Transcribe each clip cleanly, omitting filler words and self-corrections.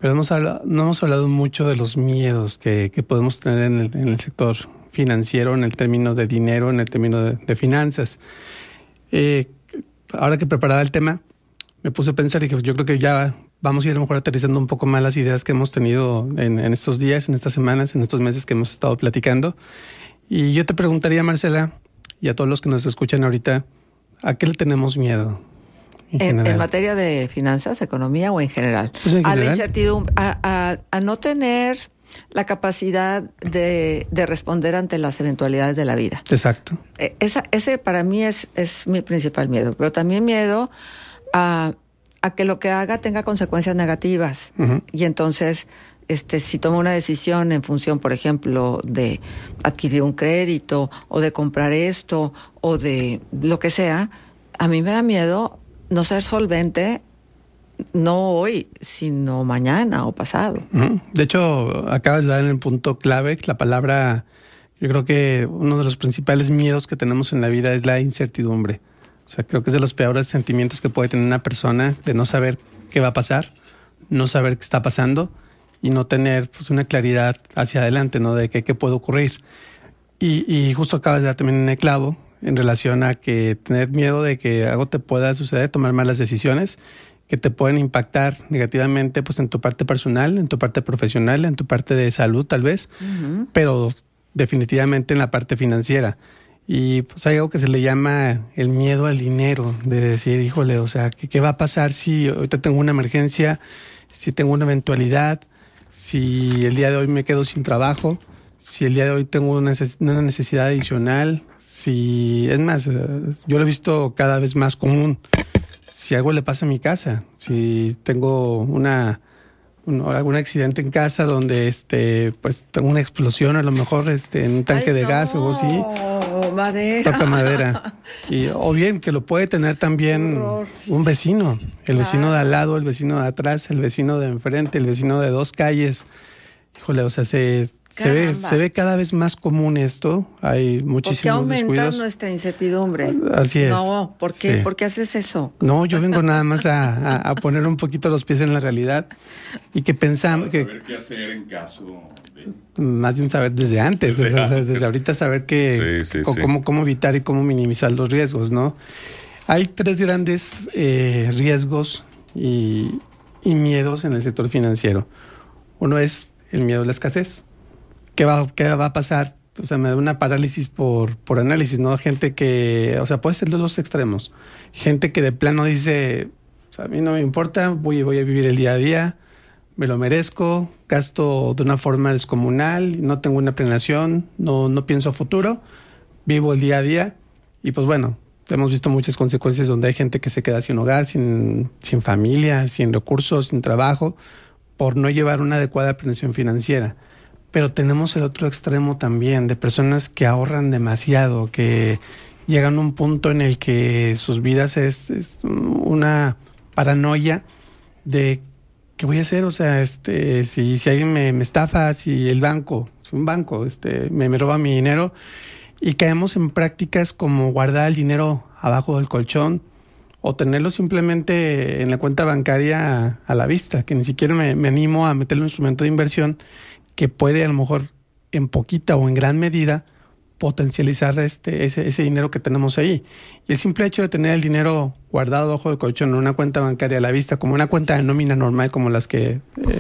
Pero no hemos hablado mucho de los miedos que podemos tener en el sector financiero, en el término de dinero, en el término de finanzas. Ahora que preparaba el tema, me puse a pensar y dije, yo creo que ya vamos a ir a lo mejor aterrizando un poco más las ideas que hemos tenido en estos días, en estas semanas, en estos meses que hemos estado platicando. Y yo te preguntaría, Marcela, y a todos los que nos escuchan ahorita, ¿a qué le tenemos miedo? ¿En materia de finanzas, economía o en general? Pues en general. A la incertidumbre, a no tener la capacidad de responder ante las eventualidades de la vida. Exacto. Ese para mí es mi principal miedo, pero también miedo a que lo que haga tenga consecuencias negativas. Uh-huh. Y entonces, si tomo una decisión en función, por ejemplo, de adquirir un crédito o de comprar esto o de lo que sea, a mí me da miedo no ser solvente, no hoy, sino mañana o pasado. Uh-huh. De hecho, acabas de dar en el punto clave, la palabra, yo creo que uno de los principales miedos que tenemos en la vida es la incertidumbre. O sea, creo que es de los peores sentimientos que puede tener una persona, de no saber qué va a pasar, no saber qué está pasando y no tener pues una claridad hacia adelante, ¿no? De qué puede ocurrir. Y justo acabas de dar también en el clavo en relación a que tener miedo de que algo te pueda suceder, tomar malas decisiones que te pueden impactar negativamente pues en tu parte personal, en tu parte profesional, en tu parte de salud tal vez, uh-huh. Pero definitivamente en la parte financiera. Y pues hay algo que se le llama el miedo al dinero, de decir, híjole, o sea, ¿qué va a pasar si ahorita tengo una emergencia, si tengo una eventualidad, si el día de hoy me quedo sin trabajo, si el día de hoy tengo una necesidad adicional? Si, es más, yo lo he visto cada vez más común. Si algo le pasa a mi casa, si tengo algún accidente en casa donde pues tengo una explosión, a lo mejor en un tanque de gas o algo así. Madera. Toca madera. O bien que lo puede tener también un vecino, el vecino de al lado, el vecino de atrás, el vecino de enfrente, el vecino de 2 calles. Híjole, o sea, se ve cada vez más común esto. Hay muchísimos ¿Por qué aumentar descuidos. Nuestra incertidumbre? Así es. No, ¿por qué? Sí. ¿Por qué haces eso? No, yo vengo nada más a poner un poquito los pies en la realidad y que pensamos que saber qué hacer en caso de... Más bien saber desde antes, desde ahorita saber cómo evitar y cómo minimizar los riesgos, ¿no? Hay 3 grandes riesgos y miedos en el sector financiero. Uno es el miedo a la escasez. ¿Qué va a pasar? O sea, me da una parálisis por análisis, ¿no? Gente que, o sea, puede ser los 2 extremos. Gente que de plano dice, o sea, a mí no me importa, voy a vivir el día a día, me lo merezco, gasto de una forma descomunal, no tengo una planeación, no pienso a futuro, vivo el día a día. Y pues bueno, hemos visto muchas consecuencias donde hay gente que se queda sin hogar, sin familia, sin recursos, sin trabajo, por no llevar una adecuada planeación financiera. Pero tenemos el otro extremo también, de personas que ahorran demasiado, que llegan a un punto en el que sus vidas es una paranoia de ¿qué voy a hacer? O sea, si alguien me estafa, si un banco me roba mi dinero, y caemos en prácticas como guardar el dinero abajo del colchón o tenerlo simplemente en la cuenta bancaria a la vista, que ni siquiera me animo a meterle un instrumento de inversión que puede a lo mejor en poquita o en gran medida potencializar ese dinero que tenemos ahí. Y el simple hecho de tener el dinero guardado bajo el colchón en una cuenta bancaria a la vista, como una cuenta de nómina normal como las que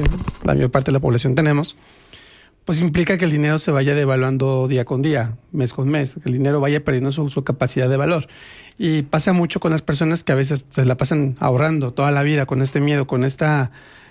la mayor parte de la población tenemos, pues implica que el dinero se vaya devaluando día con día, mes con mes, que el dinero vaya perdiendo su capacidad de valor. Y pasa mucho con las personas que a veces se la pasan ahorrando toda la vida con este miedo, con esta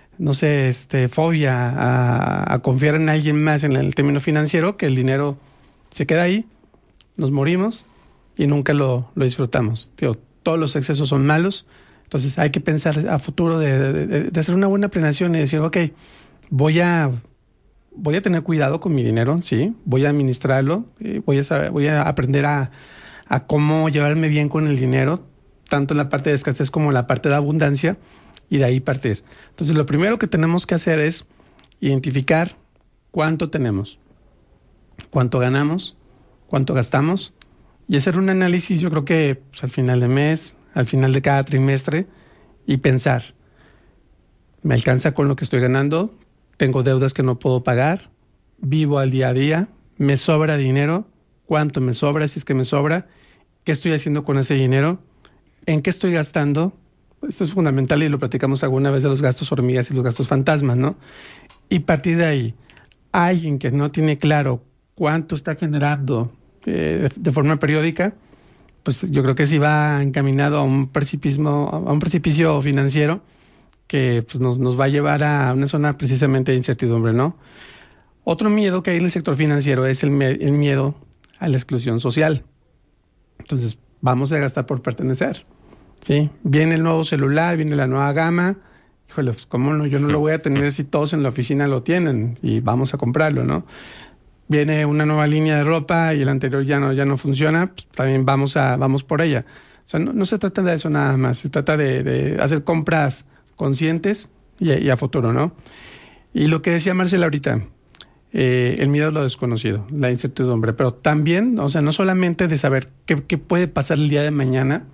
fobia a confiar en alguien más en el término financiero, que el dinero se queda ahí, nos morimos y nunca lo disfrutamos. Todos los excesos son malos, entonces hay que pensar a futuro de hacer una buena planeación y decir, ok, voy a tener cuidado con mi dinero, sí, voy a administrarlo, voy a aprender a cómo llevarme bien con el dinero, tanto en la parte de escasez como en la parte de abundancia, y de ahí partir. Entonces, lo primero que tenemos que hacer es identificar cuánto tenemos, cuánto ganamos, cuánto gastamos, y hacer un análisis, yo creo que pues, al final de mes, al final de cada trimestre, y pensar, me alcanza con lo que estoy ganando, tengo deudas que no puedo pagar, vivo al día a día, me sobra dinero, cuánto me sobra, si es que me sobra, qué estoy haciendo con ese dinero, en qué estoy gastando. Esto es fundamental y lo platicamos alguna vez de los gastos hormigas y los gastos fantasmas, ¿no? Y partir de ahí, alguien que no tiene claro cuánto está generando de forma periódica, pues yo creo que sí va encaminado a un precipicio financiero que pues nos va a llevar a una zona precisamente de incertidumbre, ¿no? Otro miedo que hay en el sector financiero es el miedo a la exclusión social. Entonces, vamos a gastar por pertenecer, ¿sí? Viene el nuevo celular, viene la nueva gama. Híjole, pues cómo no, yo no lo voy a tener si todos en la oficina lo tienen y vamos a comprarlo, ¿no? Viene una nueva línea de ropa y el anterior ya no funciona, pues también vamos por ella. O sea, no se trata de eso nada más, se trata de hacer compras conscientes y a futuro, ¿no? Y lo que decía Marcela ahorita, el miedo a lo desconocido, la incertidumbre, pero también, o sea, no solamente de saber qué puede pasar el día de mañana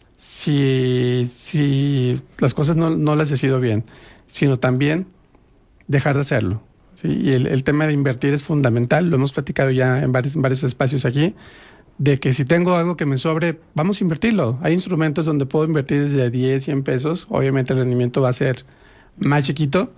si las cosas no las decido bien, sino también dejar de hacerlo. ¿Sí? Y el tema de invertir es fundamental, lo hemos platicado ya en varios espacios aquí, de que si tengo algo que me sobre, vamos a invertirlo. Hay instrumentos donde puedo invertir desde 10, 100 pesos, obviamente el rendimiento va a ser más chiquito.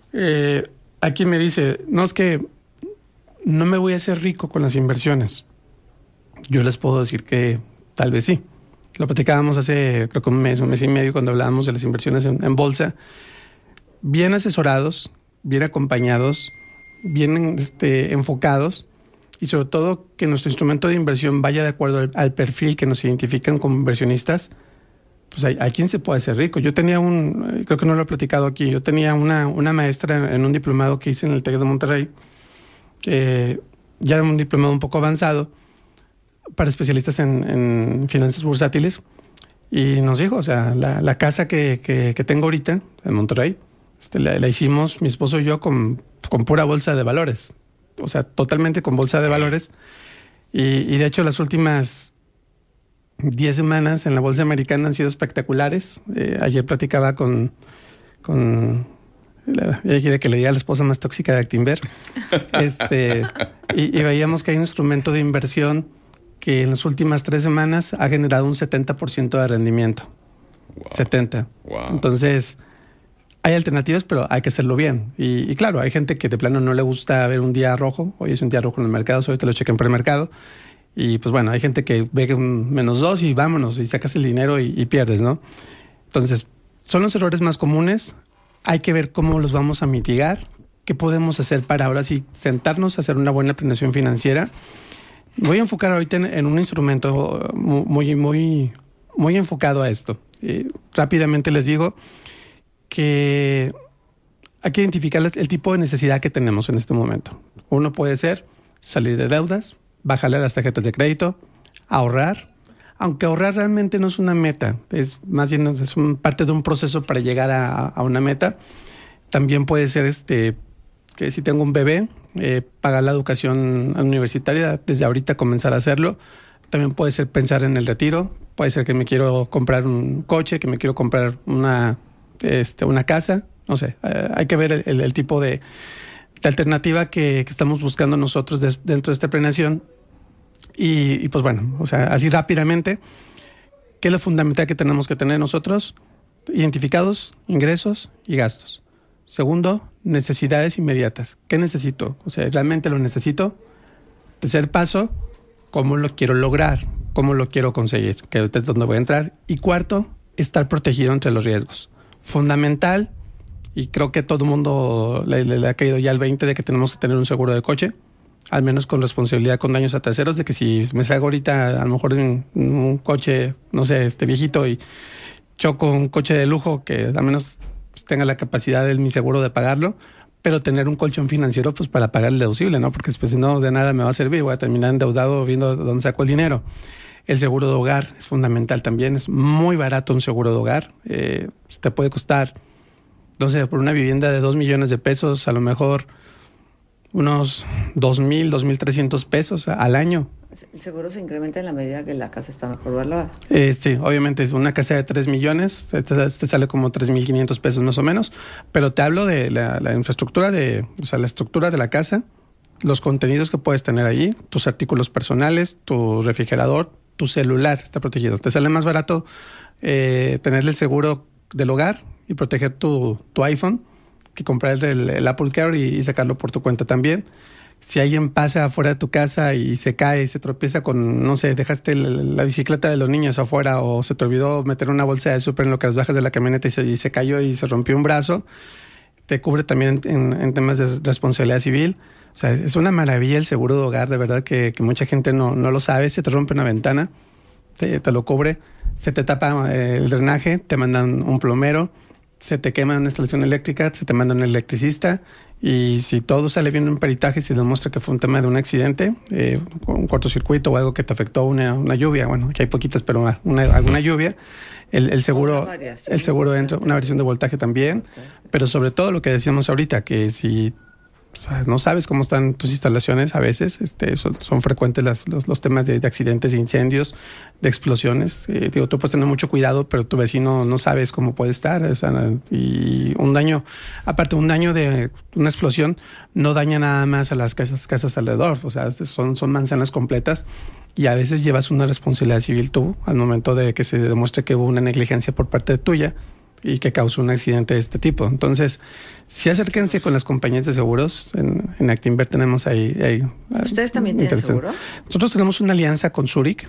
Aquí me dice, no, es que no me voy a hacer rico con las inversiones. Yo les puedo decir que tal vez sí. Lo platicábamos hace creo que un mes y medio cuando hablábamos de las inversiones en bolsa. Bien asesorados, bien acompañados, bien enfocados y sobre todo que nuestro instrumento de inversión vaya de acuerdo al perfil que nos identifican como inversionistas. Pues hay quien se puede hacer rico. Yo tenía creo que no lo he platicado aquí, yo tenía una maestra en un diplomado que hice en el TEC de Monterrey, que ya era un diplomado un poco avanzado para especialistas en finanzas bursátiles, y nos dijo, o sea, la casa que tengo ahorita en Monterrey, la hicimos mi esposo y yo con pura bolsa de valores, o sea, totalmente con bolsa de valores, y de hecho las últimas 10 semanas en la bolsa americana han sido espectaculares. Ayer platicaba con ella quiere que le diga a la esposa más tóxica de Actinver. Y veíamos que hay un instrumento de inversión que en las últimas 3 semanas ha generado un 70% de rendimiento. Wow. 70. Wow. Entonces, hay alternativas, pero hay que hacerlo bien. Y claro, hay gente que de plano no le gusta ver un día rojo. Hoy es un día rojo en el mercado, hoy te lo chequen por el mercado. Y pues bueno, hay gente que ve un -2 y vámonos, y sacas el dinero y pierdes, ¿no? Entonces, son los errores más comunes. Hay que ver cómo los vamos a mitigar, qué podemos hacer para ahora sí sentarnos a hacer una buena planeación financiera. Voy a enfocar ahorita en un instrumento muy enfocado a esto. Rápidamente les digo que hay que identificar el tipo de necesidad que tenemos en este momento. Uno puede ser salir de deudas, bajarle a las tarjetas de crédito, ahorrar, aunque ahorrar realmente no es una meta, es más bien es parte de un proceso para llegar a una meta. También puede ser que si tengo un bebé, pagar la educación universitaria, desde ahorita comenzar a hacerlo. También puede ser pensar en el retiro, puede ser que me quiero comprar un coche, que me quiero comprar una casa, no sé, hay que ver el tipo de alternativa que estamos buscando nosotros dentro de esta planeación. Y pues bueno, o sea, así rápidamente, ¿qué es lo fundamental que tenemos que tener nosotros? Identificados ingresos y gastos. Segundo, necesidades inmediatas. ¿Qué necesito? O sea, ¿realmente lo necesito? Tercer paso, ¿cómo lo quiero lograr? ¿Cómo lo quiero conseguir? Que es donde voy a entrar. Y cuarto, estar protegido entre los riesgos. Fundamental, y creo que a todo el mundo le ha caído ya el 20 de que tenemos que tener un seguro de coche, al menos con responsabilidad con daños a terceros, de que si me salgo ahorita a lo mejor en un coche, no sé, viejito, y choco un coche de lujo, que al menos tenga la capacidad de mi seguro de pagarlo, pero tener un colchón financiero pues para pagar el deducible, ¿no? Porque después si no, de nada me va a servir, voy a terminar endeudado viendo dónde saco el dinero. El seguro de hogar es fundamental también, es muy barato un seguro de hogar, te puede costar, no sé, por una vivienda de 2 millones de pesos, a lo mejor unos 2,000, 2,300 pesos al año. El seguro se incrementa en la medida que la casa está mejor valuada. Sí, obviamente, una casa de 3 millones, te sale como 3,500 pesos más o menos, pero te hablo de la infraestructura, la estructura de la casa, los contenidos que puedes tener ahí, tus artículos personales, tu refrigerador, tu celular está protegido. Te sale más barato tener el seguro del hogar y proteger tu iPhone que comprar el Apple Care y sacarlo por tu cuenta también. Si alguien pasa afuera de tu casa y se cae y se tropieza con, no sé, dejaste la bicicleta de los niños afuera o se te olvidó meter una bolsa de súper en lo que las bajas de la camioneta y se cayó y se rompió un brazo, te cubre también en temas de responsabilidad civil. O sea, es una maravilla el seguro de hogar, de verdad que mucha gente no lo sabe. Se te rompe una ventana, te lo cubre, se te tapa el drenaje, te mandan un plomero, se te quema una instalación eléctrica, se te manda un electricista. Y si todo sale bien en un peritaje, si demuestra que fue un tema de un accidente, un cortocircuito o algo que te afectó una lluvia, bueno, aquí hay poquitas, pero alguna lluvia, el seguro entra, una variación de voltaje también, pero sobre todo lo que decíamos ahorita, que si no sabes cómo están tus instalaciones, a veces son frecuentes los temas de accidentes, de incendios, de explosiones. Tú puedes tener mucho cuidado, pero tu vecino no sabes cómo puede estar. O sea, y un daño de una explosión no daña nada más a las casas alrededor. O sea, son manzanas completas y a veces llevas una responsabilidad civil tú al momento de que se demuestre que hubo una negligencia por parte tuya y que causó un accidente de este tipo. Entonces, sí acérquense con las compañías de seguros. En Actinver tenemos ahí ¿Ustedes también tienen seguro? Nosotros tenemos una alianza con Zurich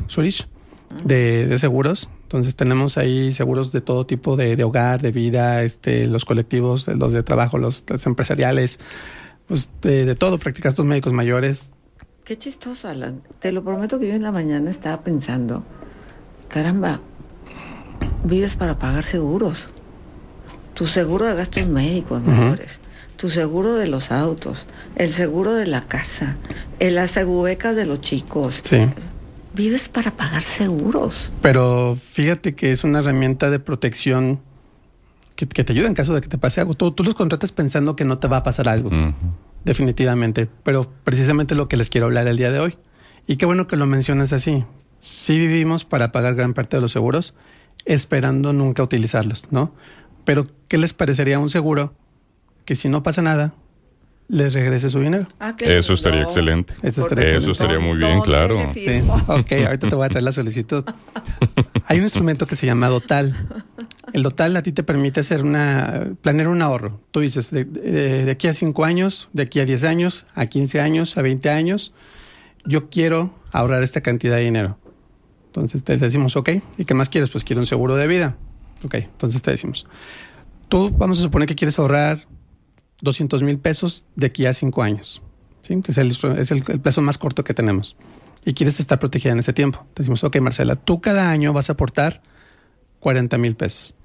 de seguros. Entonces, tenemos ahí seguros de todo tipo, de hogar, de vida, los colectivos, los de trabajo, los empresariales, pues de todo, prácticas tus médicos mayores. Qué chistoso, Alan. Te lo prometo que yo en la mañana estaba pensando, caramba, vives para pagar seguros. Tu seguro de gastos médicos mayores, tu seguro de los autos, el seguro de la casa, las becas de los chicos. Sí. Vives para pagar seguros. Pero fíjate que es una herramienta de protección que te ayuda en caso de que te pase algo. Tú los contratas pensando que no te va a pasar algo, definitivamente. Pero precisamente lo que les quiero hablar el día de hoy. Y qué bueno que lo mencionas así. Sí vivimos para pagar gran parte de los seguros, esperando nunca utilizarlos, ¿no? Pero, ¿qué les parecería un seguro que si no pasa nada, les regrese su dinero? Eso estaría excelente. Eso estaría muy bien, claro. Sí. Ok, ahorita te voy a traer la solicitud. Hay un instrumento que se llama Dotal. El Dotal a ti te permite planear un ahorro. Tú dices, de aquí a 5 años, de aquí a 10 años, a 15 años, a 20 años, yo quiero ahorrar esta cantidad de dinero. Entonces te decimos, ok, ¿y qué más quieres? Pues quiero un seguro de vida. Ok, entonces te decimos, tú vamos a suponer que quieres ahorrar 200,000 pesos de aquí a 5 años, ¿sí? Que es el plazo más corto que tenemos. Y quieres estar protegida en ese tiempo. Te decimos, ok, Marcela, tú cada año vas a aportar 40,000 pesos.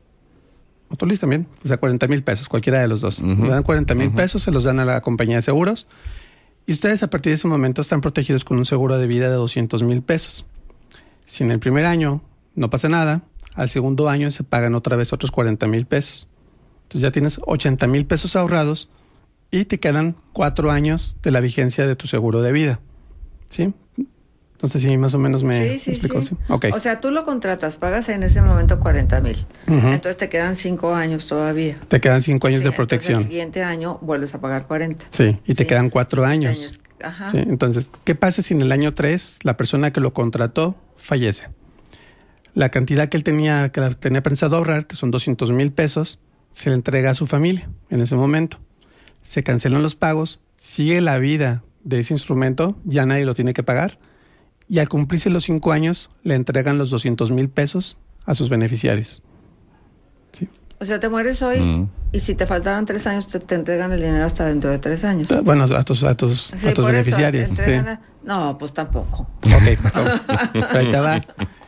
O tú, Luis, también. O sea, 40,000 pesos, cualquiera de los dos. Le dan 40,000 pesos, se los dan a la compañía de seguros. Y ustedes a partir de ese momento están protegidos con un seguro de vida de 200,000 pesos. Si en el primer año no pasa nada, al segundo año se pagan otra vez otros 40,000 pesos. Entonces ya tienes 80,000 pesos ahorrados y te quedan 4 años de la vigencia de tu seguro de vida. ¿Sí? Entonces sí, más o menos me explico. Sí. Okay. O sea, tú lo contratas, pagas en ese momento 40,000. Entonces te quedan 5 años todavía. Te quedan 5 años de protección. Entonces el siguiente año vuelves a pagar 40. Sí, y te quedan 4 años. Ajá. Sí, entonces, ¿qué pasa si en el año 3 la persona que lo contrató fallece? La cantidad que tenía pensado ahorrar, que son 200,000 pesos, se le entrega a su familia en ese momento. Se cancelan los pagos, sigue la vida de ese instrumento, ya nadie lo tiene que pagar, y al cumplirse los 5 años, le entregan los 200,000 pesos a sus beneficiarios. ¿Sí? O sea, te mueres hoy y si te faltaron 3 años, te entregan el dinero hasta dentro de 3 años. Bueno, a tus beneficiarios. Sí. No, pues tampoco. Ok, ahí te va.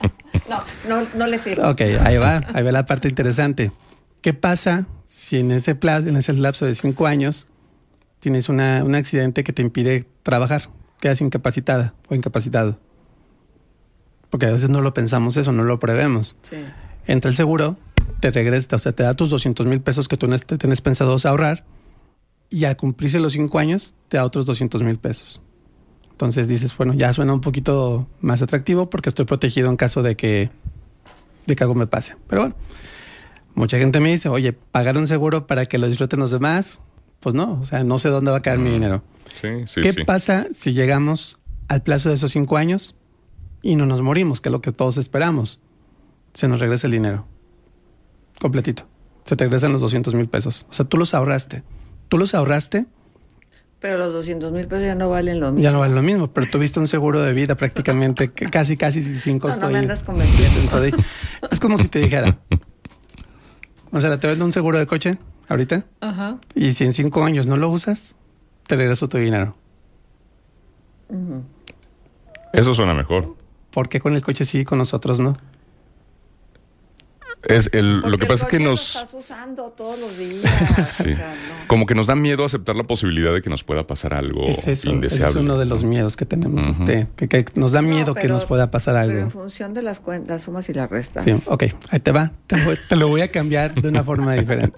No le firmo. Ok, ahí va la parte interesante. ¿Qué pasa si en ese lapso de 5 años tienes un accidente que te impide trabajar? Quedas incapacitada o incapacitado. Porque a veces no lo pensamos eso, no lo prevemos. Sí. Entra el seguro, te regresa, o sea, te da tus 200,000 pesos que tú tienes pensados ahorrar y al cumplirse los 5 años te da otros 200,000 pesos. Entonces dices, bueno, ya suena un poquito más atractivo porque estoy protegido en caso de que algo me pase. Pero bueno, mucha gente me dice, oye, ¿pagar un seguro para que lo disfruten los demás? Pues no, o sea, no sé dónde va a caer mi dinero. ¿Qué pasa si llegamos al plazo de esos 5 años y no nos morimos, que es lo que todos esperamos? Se nos regresa el dinero. Completito. Se te regresan los 200,000 pesos. O sea, tú los ahorraste. Pero los 200,000 pesos ya no valen lo mismo. Ya no valen lo mismo, pero tuviste un seguro de vida prácticamente casi sin costo. No me andas convenciendo. Es como si te dijera, o sea, te vendo un seguro de coche ahorita. Ajá. Y si en 5 años no lo usas, te regreso tu dinero. Uh-huh. Eso suena mejor. ¿Por qué con el coche sí y con nosotros no? Lo que pasa es que lo estás usando todos los días. Sí. O sea, no. Como que nos da miedo aceptar la posibilidad de que nos pueda pasar algo indeseable. Ese es uno de los miedos que tenemos, que nos da miedo que nos pueda pasar algo. Pero en función de las cuentas, sumas y las restas. Sí, ok, ahí te va. Te lo voy a cambiar de una forma diferente.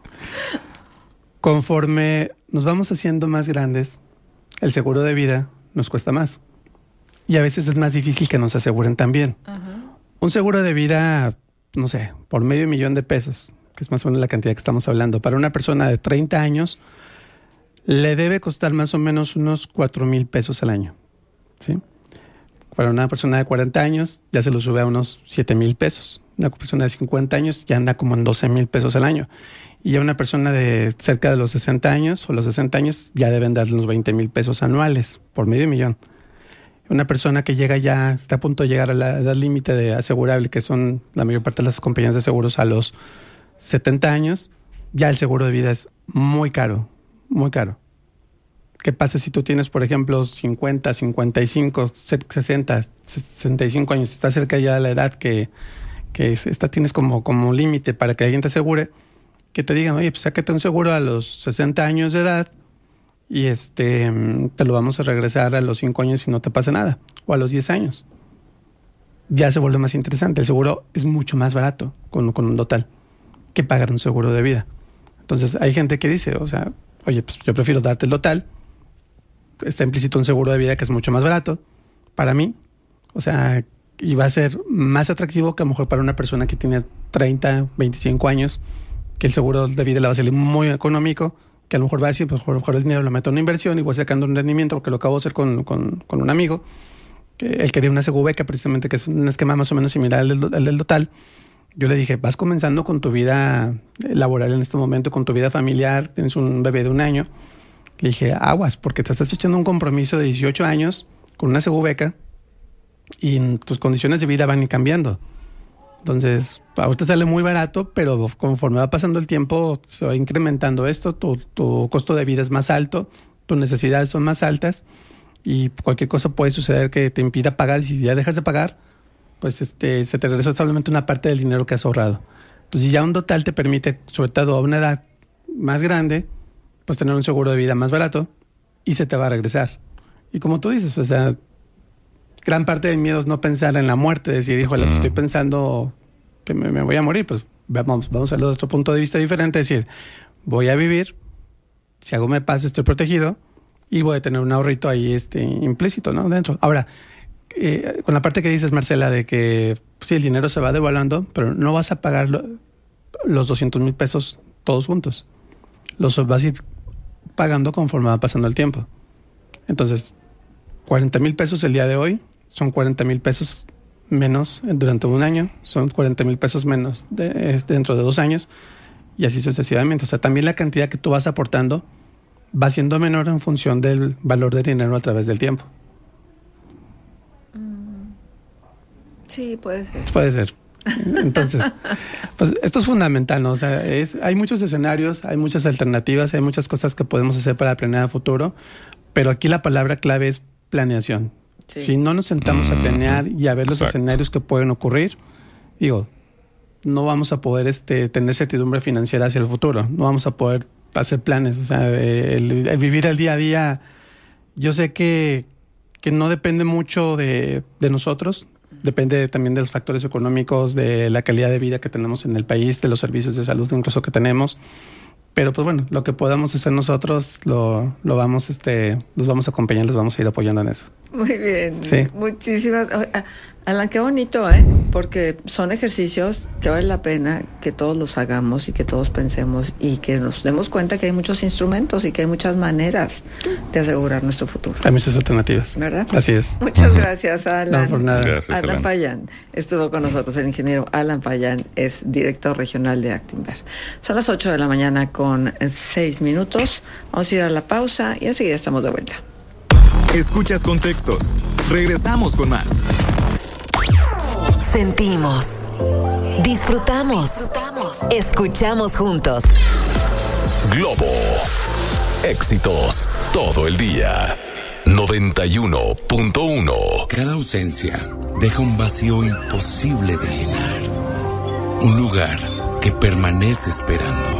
Conforme nos vamos haciendo más grandes, el seguro de vida nos cuesta más. Y a veces es más difícil que nos aseguren también. Uh-huh. Un seguro de vida, no sé, por $500,000, que es más o menos la cantidad que estamos hablando, para una persona de 30 años, le debe costar más o menos unos 4,000 pesos al año. ¿Sí? Para una persona de 40 años, ya se lo sube a unos 7,000 pesos. Una persona de 50 años ya anda como en 12,000 pesos al año. Y ya una persona de cerca de los 60 años o los 60 años ya deben darle unos 20,000 pesos anuales por $500,000. Una persona que está a punto de llegar a la edad límite de asegurable, que son la mayor parte de las compañías de seguros a los 70 años, ya el seguro de vida es muy caro, muy caro. ¿Qué pasa si tú tienes, por ejemplo, 50, 55, 60, 65 años, estás cerca ya de la edad que tienes como límite para que alguien te asegure? Que te digan, oye, pues sácate un seguro a los 60 años de edad y te lo vamos a regresar a los 5 años y no te pasa nada, o a los 10 años. Ya se vuelve más interesante. El seguro es mucho más barato con un total que pagar un seguro de vida. Entonces hay gente que dice, o sea, oye, pues yo prefiero darte el total. Está implícito un seguro de vida que es mucho más barato para mí. O sea, y va a ser más atractivo que a lo mejor para una persona que tiene 30, 25 años, que el seguro de vida le va a salir muy económico, que a lo mejor va a decir, pues a lo mejor el dinero lo meto en una inversión y voy sacando un rendimiento, porque lo acabo de hacer con un amigo, que él quería una segubeca precisamente, que es un esquema más o menos similar al del total. Yo le dije, vas comenzando con tu vida laboral en este momento, con tu vida familiar, tienes un bebé de 1 año. Le dije, aguas, porque te estás echando un compromiso de 18 años con una segubeca y tus condiciones de vida van a ir cambiando. Entonces, ahorita sale muy barato, pero conforme va pasando el tiempo, se va incrementando esto, tu costo de vida es más alto, tus necesidades son más altas y cualquier cosa puede suceder que te impida pagar. Y si ya dejas de pagar, pues se te regresa solamente una parte del dinero que has ahorrado. Entonces, ya un total te permite, sobre todo a una edad más grande, pues tener un seguro de vida más barato y se te va a regresar. Y como tú dices, o sea, gran parte del miedo es no pensar en la muerte, decir, híjole, pues estoy pensando que me voy a morir. Pues vamos a verlo desde otro punto de vista diferente, decir, voy a vivir, si algo me pasa estoy protegido y voy a tener un ahorrito ahí implícito, ¿no? Dentro. Ahora, con la parte que dices, Marcela, de que sí, el dinero se va devaluando, pero no vas a pagar los 200,000 pesos todos juntos. Los vas a ir pagando conforme va pasando el tiempo. Entonces, 40,000 pesos el día de hoy son 40,000 pesos menos durante 1 año, son 40,000 pesos menos dentro de 2 años y así sucesivamente. O sea, también la cantidad que tú vas aportando va siendo menor en función del valor del dinero a través del tiempo. Sí, puede ser. Puede ser. Entonces, pues esto es fundamental, ¿no? O sea, hay muchos escenarios, hay muchas alternativas, hay muchas cosas que podemos hacer para planear el futuro, pero aquí la palabra clave es planeación. Sí. Si no nos sentamos a planear y a ver los escenarios que pueden ocurrir, no vamos a poder tener certidumbre financiera hacia el futuro, no vamos a poder hacer planes. O sea, el vivir el día a día, yo sé que no depende mucho de nosotros. Depende también de los factores económicos, de la calidad de vida que tenemos en el país, de los servicios de salud incluso que tenemos. Pero pues bueno, lo que podamos hacer nosotros lo vamos, los vamos a acompañar, los vamos a ir apoyando en eso. Muy bien. Sí. Muchísimas. Alan, qué bonito, porque son ejercicios que vale la pena que todos los hagamos y que todos pensemos y que nos demos cuenta que hay muchos instrumentos y que hay muchas maneras de asegurar nuestro futuro. Hay muchas alternativas. ¿Verdad? Así es. Muchas gracias, Alan. No, por nada. Gracias, Alan Payán estuvo con nosotros. El ingeniero Alan Payán es director regional de Actinver. Son las 8 de la mañana con 6 minutos. Vamos a ir a la pausa y enseguida estamos de vuelta. Escuchas Contextos. Regresamos con más. Sentimos, disfrutamos, escuchamos juntos. Globo. Éxitos todo el día. 91.1. Cada ausencia deja un vacío imposible de llenar. Un lugar que permanece esperando.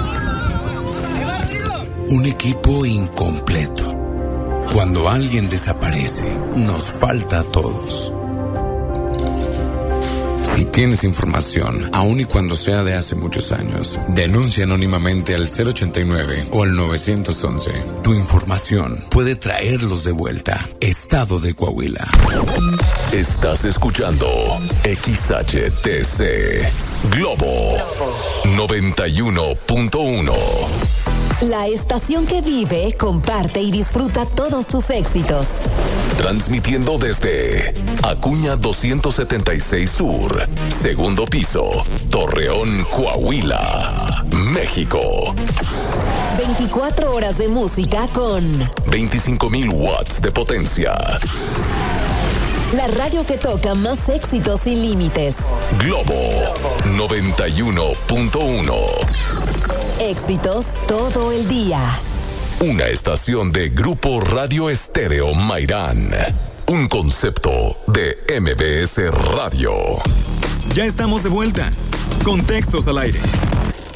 Un equipo incompleto. Cuando alguien desaparece, nos falta a todos. Si tienes información, aun y cuando sea de hace muchos años, denuncia anónimamente al 089 o al 911. Tu información puede traerlos de vuelta. Estado de Coahuila. Estás escuchando XHTC Globo 91.1. La estación que vive, comparte y disfruta todos tus éxitos. Transmitiendo desde Acuña 276 Sur, segundo piso, Torreón, Coahuila, México. 24 horas de música con 25,000 watts de potencia. La radio que toca más éxitos sin límites. Globo 91.1. Éxitos todo el día. Una estación de Grupo Radio Estéreo Mairán. Un concepto de MBS Radio. Ya estamos de vuelta. Contextos al aire.